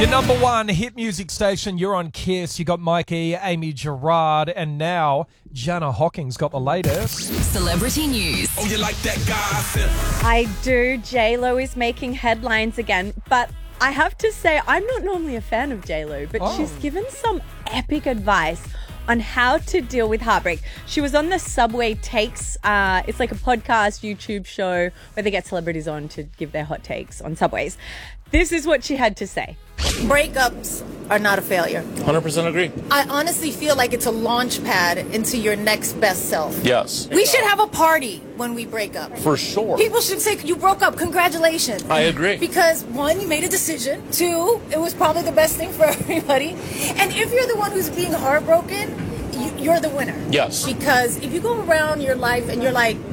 Your number one hit music station, you're on Kiss. You got Mikey, Amy Gerard, and now Jana Hocking's got the latest. Celebrity news. Oh, you like that gossip? I do. J-Lo is making headlines again, but I have to say, I'm not normally a fan of J-Lo, but she's given some epic advice on how to deal with heartbreak. She was on the Subway Takes. It's like a podcast, YouTube show where they get celebrities on to give their hot takes on subways. This is what she had to say. Breakups are not a failure. 100% agree. I honestly feel like it's a launch pad into your next best self. Yes. We should have a party when we break up. For sure. People should say, you broke up, congratulations. I agree. Because one, you made a decision. Two, it was probably the best thing for everybody. And if you're the one who's being heartbroken, you're the winner. Yes. Because if you go around your life and you're like,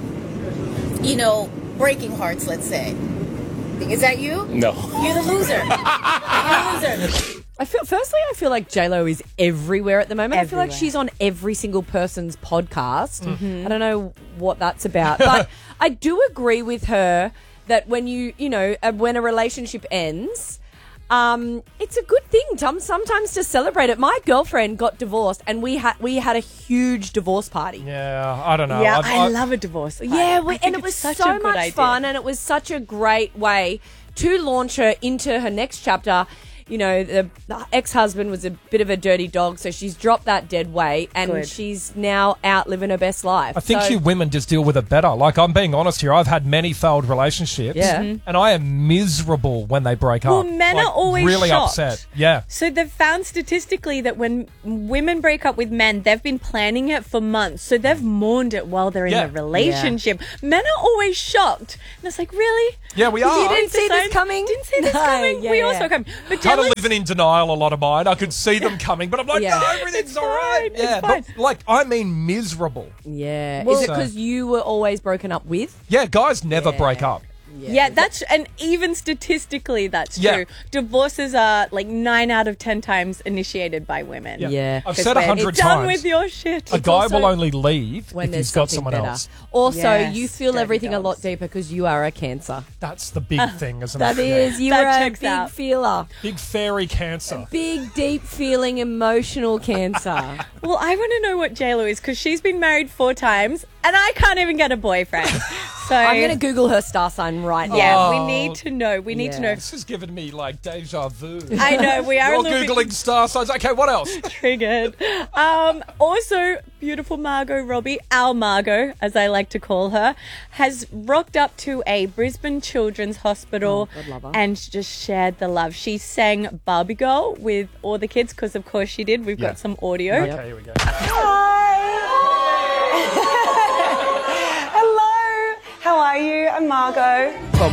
breaking hearts, let's say. Is that you? No. You're the loser. You're the loser. I feel like J-Lo is everywhere at the moment. I feel like Everywhere. she's on every single person's podcast. I don't know what that's about. But I do agree with her that when when a relationship ends, it's a good thing sometimes to celebrate it. My girlfriend got divorced and we had a huge divorce party. Yeah, I don't know. Yeah, I love a divorce party. Yeah, I think and it it's was such so a good much idea. fun, and it was such a great way to launch her into her next chapter. You know, the ex-husband was a bit of a dirty dog, so she's dropped that dead weight, and Good. she's now out living her best life. I think So- you women just deal with it better. Like, I'm being honest here. I've had many failed relationships. Yeah. And I am miserable when they break Well, up. men are always really shocked. upset. Yeah. So they've found statistically that when women break up with men, they've been planning it for months. So they've mourned it while they're in Yeah. the relationship. Men are always shocked. And it's like, really? Yeah, we are. You didn't see this coming? Didn't see this No, coming? yeah, we yeah. also come. But Kind of Dylan, living in denial, a lot of mine. I could see them coming, but I'm like, Yeah. no, everything's It's all right. fine, it's Yeah, fine. but like, I mean miserable. Yeah. Well- Is it because you were always broken up with? Yeah, guys never break up. yeah, and even statistically, that's Yeah. true. Divorces are like 9 out of 10 times initiated by women. Yeah. I've 'Cause said when 100 it's done times. with your shit. A guy also will only leave When if there's he's got something someone better. else. Also, Yes, you feel dirty everything a lot dogs. deeper because you are a Cancer. That's the big thing, isn't That it? is, you That are a checks big out. feeler. Big fairy cancer. Big, deep feeling, emotional Cancer. Well, I want to know what JLo is because she's been married 4 times and I can't even get a boyfriend. So I'm going to Google her star sign right now. Yeah, Oh. we need to know. We need to know. This has given me like deja vu. I know we are a You're little Googling star signs. Okay, what else? bit triggered. Also, beautiful Margot Robbie, our Margot, as I like to call her, has rocked up to a Brisbane Children's Hospital God love her. and just shared the love. She sang Barbie Girl with all the kids because, of course, she did. We've Yeah. got some audio. Okay, here we go. Hello, how are you? I'm Margot. Well,